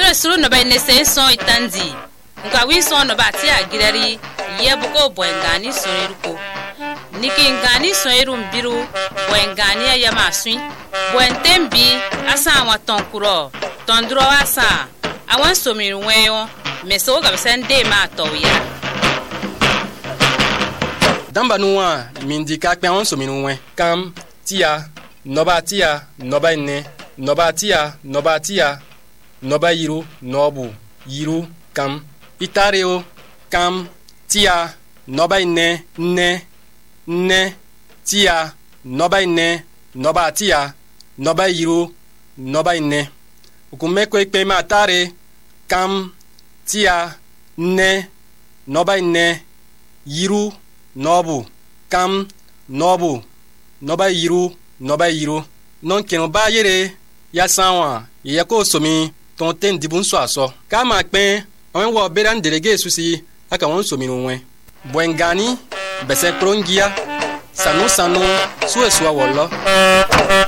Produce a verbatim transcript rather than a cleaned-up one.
suru no ba ne se so itanzi nga wi so no ba ti agirari ye buko boengani so iruko niki ngani so irum biru boengani ya masui boentembi asa wa tonkuro tondro asa awan so mi weyo meso ga sende ma toya damba nuwa mindika pe on so mi nuwe kam tia noba tia noba ne noba tia noba tia noba yiru nobu yiru kam itareo kam tia noba ne ne ne tia noba ne noba tia noba yiru noba ne ukumeko ikpe ma tare kam tia ne noba ne yiru nobu kam nobu noba yiru noba yiru non keno ba yere ya sanwa ya ko somi ton ten dibun so aso kama pe on wo beran delege susi aka won somi no wen boengani bese prongia sanu sanu suesua wollo